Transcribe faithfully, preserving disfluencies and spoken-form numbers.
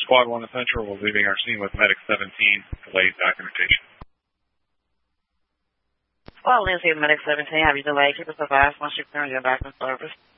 Squad one Central, we're leaving our scene with Medic seventeen, delayed documentation. Squad Lindsay, Medic seventeen, have you delayed? Keep us advised once you clear your back in service.